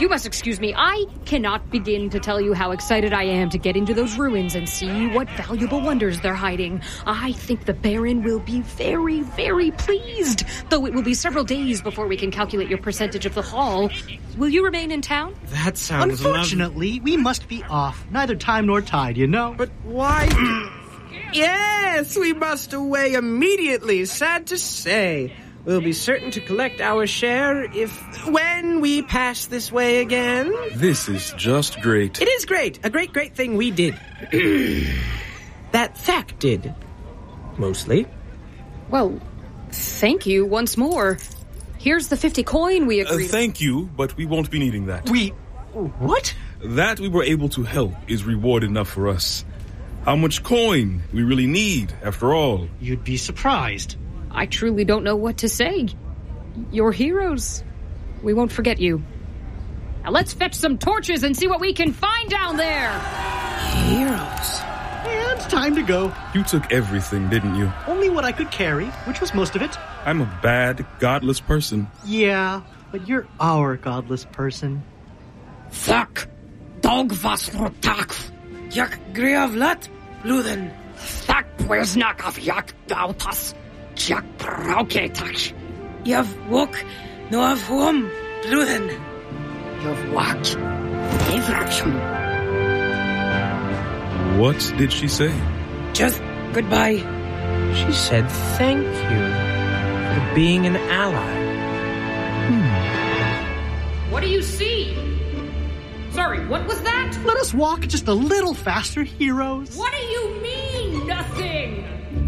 You must excuse me. I cannot begin to tell you how excited I am to get into those ruins and see what valuable wonders they're hiding. I think the Baron will be very, very pleased, though it will be several days before we can calculate your percentage of the haul. Will you remain in town? That sounds Unfortunately, we must be off. Neither time nor tide, you know. But why? Yes, we must away immediately, sad to say. We'll be certain to collect our share when we pass this way again. This is just great. It is great. A great, great thing we did. That Thack did. Mostly. Well, thank you once more. Here's the 50 coin we agreed. Thank you, but we won't be needing that. What? That we were able to help is reward enough for us. How much coin we really need, after all? You'd be surprised. I truly don't know what to say. You're heroes. We won't forget you. Now let's fetch some torches and see what we can find down there. Heroes. And time to go. You took everything, didn't you? Only what I could carry, which was most of it. I'm a bad, godless person. Yeah, but you're our godless person. Thack. Dog was rotak. Jak greavlat. Luden. Thack pweznak of jak dautas. Jak prauketak. Yav wok. No av hom. Luden. You've walked. What did she say? Just goodbye. She said thank you for being an ally. What do you see? Sorry, what was that? Let us walk just a little faster, heroes. What do you mean, nothing?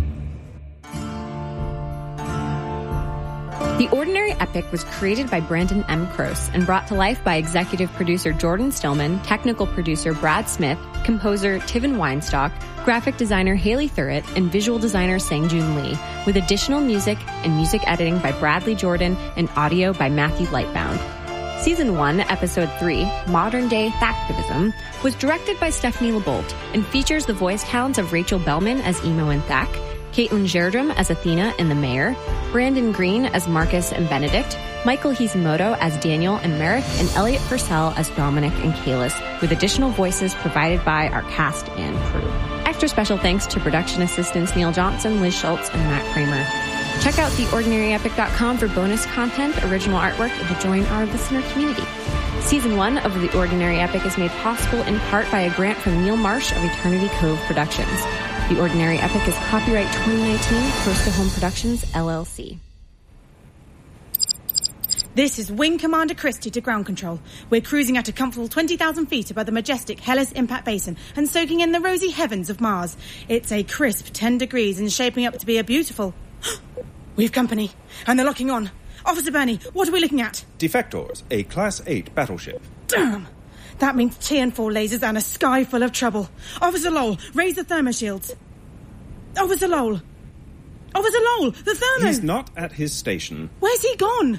The Ordinary Epic was created by Brandon M. Croce and brought to life by executive producer Jordan Stillman, technical producer Brad Smith, composer Tivin Weinstock, graphic designer Haley Thurrett, and visual designer Sang-Joon Lee, with additional music and music editing by Bradley Jordan and audio by Matthew Lightbound. Season 1, Episode 3, Modern Day Thacktivism, was directed by Stephanie LeBolt and features the voice talents of Rachel Bellman as Emo and Thack, Caitlin Gerdrum as Athena and the Mayor, Brandon Green as Marcus and Benedict, Michael Hizimoto as Daniel and Merrick, and Elliot Purcell as Dominic and Kalis, with additional voices provided by our cast and crew. Extra special thanks to production assistants Neil Johnson, Liz Schultz, and Matt Kramer. Check out theordinaryepic.com for bonus content, original artwork, and to join our listener community. Season 1 of The Ordinary Epic is made possible in part by a grant from Neil Marsh of Eternity Cove Productions. The Ordinary Epic is copyright 2019, Close to Home Productions, LLC. This is Wing Commander Christie to ground control. We're cruising at a comfortable 20,000 feet above the majestic Hellas Impact Basin and soaking in the rosy heavens of Mars. It's a crisp 10 degrees and shaping up to be a beautiful... We've company, and they're locking on. Officer Burney, what are we looking at? Defectors, a Class 8 battleship. Damn! That means TN4 lasers and a sky full of trouble. Officer Lowell, raise the thermo shields. Officer Lowell! Officer Lowell, the thermo... He's not at his station. Where's he gone?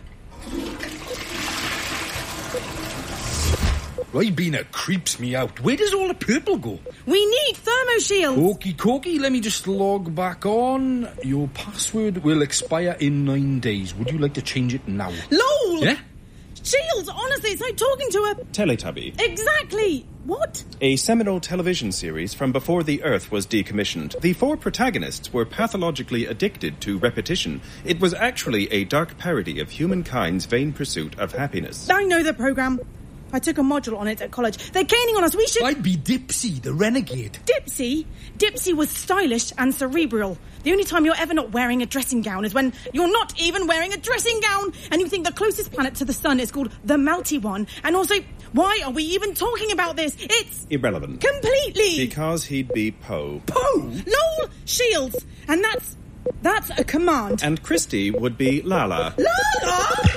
Ribena creeps me out. Where does all the purple go? We need thermo shields! Okie dokie, let me just log back on. Your password will expire in 9 days. Would you like to change it now? Lowell! Yeah? Shields, honestly, it's like talking to a... Teletubby. Exactly! What? A seminal television series from before the Earth was decommissioned. The 4 protagonists were pathologically addicted to repetition. It was actually a dark parody of humankind's vain pursuit of happiness. I know the program. I took a module on it at college. They're caning on us. We should... I'd be Dipsy, the renegade. Dipsy? Dipsy was stylish and cerebral. The only time you're ever not wearing a dressing gown is when you're not even wearing a dressing gown and you think the closest planet to the sun is called the Melty One. And also, why are we even talking about this? It's... irrelevant. Completely! Because he'd be Poe. Poe? Lowell Shields! And that's a command. And Christie would be Lala. Lala!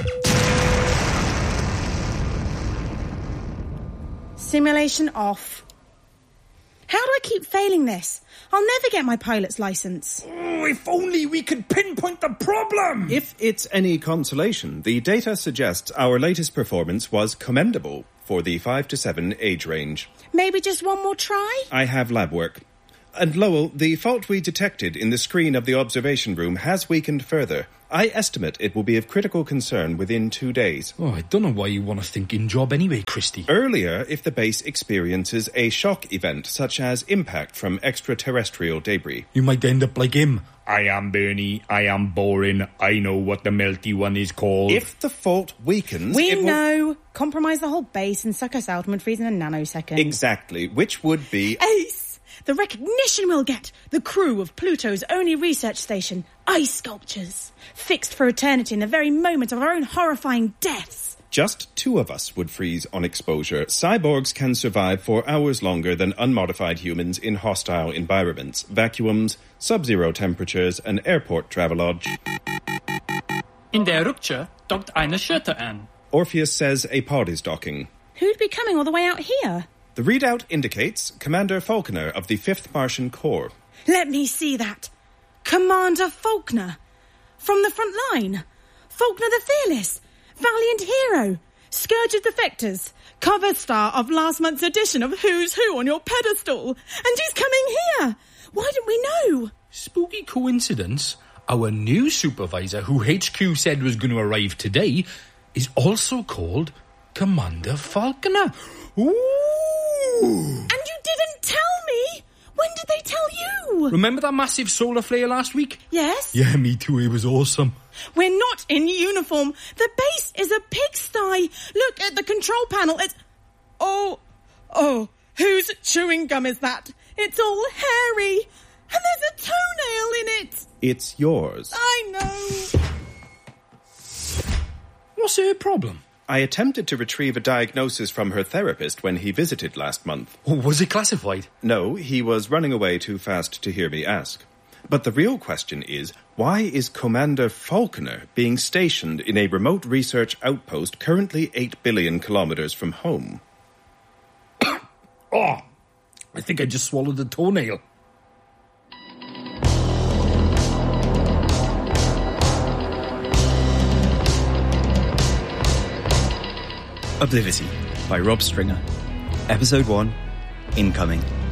Simulation off. How do I keep failing this? I'll never get my pilot's license. Oh, if only we could pinpoint the problem! If it's any consolation, the data suggests our latest performance was commendable for the 5 to 7 age range. Maybe just one more try? I have lab work. And Lowell, the fault we detected in the screen of the observation room has weakened further. I estimate it will be of critical concern within 2 days. Oh, I don't know why you want a thinking job anyway, Christy. Earlier, if the base experiences a shock event, such as impact from extraterrestrial debris. You might end up like him. I am Bernie, I am boring, I know what the melty one is called. If the fault weakens... We know. Compromise the whole base and suck us out and would freeze in a nanosecond. Exactly, which would be... Ace! The recognition we'll get! The crew of Pluto's only research station, ice sculptures, fixed for eternity in the very moment of our own horrifying deaths. Just 2 of us would freeze on exposure. Cyborgs can survive for hours longer than unmodified humans in hostile environments. Vacuums, sub-zero temperatures, and airport travelodge. In der Rupture dockt eine Schürte an. Orpheus says a pod is docking. Who'd be coming all the way out here? The readout indicates Commander Falconer of the 5th Martian Corps. Let me see that. Commander Faulkner. From the front line. Faulkner the Fearless. Valiant hero. Scourge of Defectors. Cover star of last month's edition of Who's Who on your pedestal. And he's coming here. Why didn't we know? Spooky coincidence. Our new supervisor, who HQ said was going to arrive today, is also called Commander Falconer. Ooh! And you didn't tell me? When did they tell you? Remember that massive solar flare last week? Yes. Yeah, me too. It was awesome. We're not in uniform. The base is a pigsty. Look at the control panel. It's... Oh, whose chewing gum is that? It's all hairy. And there's a toenail in it. It's yours. I know. What's her problem? I attempted to retrieve a diagnosis from her therapist when he visited last month. Oh, was it classified? No, he was running away too fast to hear me ask. But the real question is, why is Commander Falconer being stationed in a remote research outpost currently 8 billion kilometers from home? Oh, I think I just swallowed a toenail. Oblivity by Rob Stringer. Episode 1, Incoming.